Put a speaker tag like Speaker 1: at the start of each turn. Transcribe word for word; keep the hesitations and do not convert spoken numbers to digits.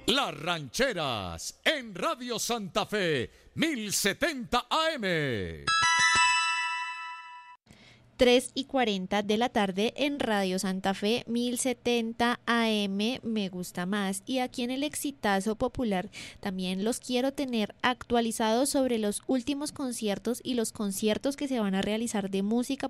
Speaker 1: Las Rancheras, en Radio Santa Fe, mil setenta A M.
Speaker 2: tres y cuarenta de la tarde en Radio Santa Fe, mil setenta A M, me gusta más. Y aquí en el Exitazo Popular también los quiero tener actualizados sobre los últimos conciertos y los conciertos que se van a realizar de música